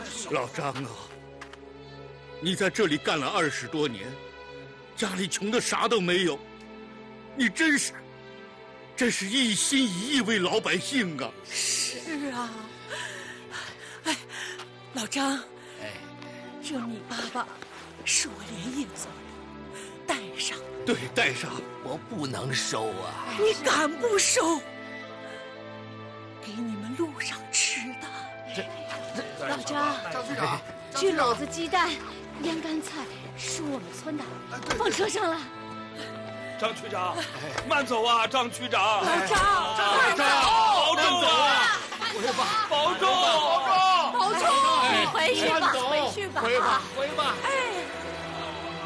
老张啊，你在这里干了20多年，家里穷的啥都没有，你真是一心一意为老百姓啊！ 是啊，哎，老张，这米粑粑是我连夜做的，带上。 对，带上。 我不能收啊！ 你敢不收？给你们路上吃的。 老张， 张区长， 这篓子鸡蛋、腌干菜是我们村的，放车上了。 张区长，慢走啊，张区长！ 老张， 慢走，保重啊！保重， 保重，你回去吧，回去吧， 回吧。 哎。